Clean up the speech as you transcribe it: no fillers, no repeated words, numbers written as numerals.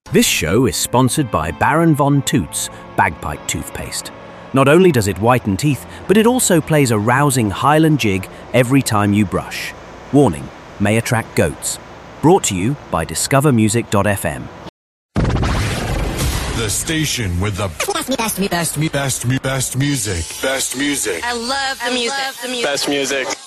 This show is sponsored by Baron Von Toots Bagpipe Toothpaste. Not only does it whiten teeth, but it also plays a rousing Highland jig every time you brush. Warning, may attract goats. Brought to you by discovermusic.fm. The station with the best music. Best music. I love the music. Best music.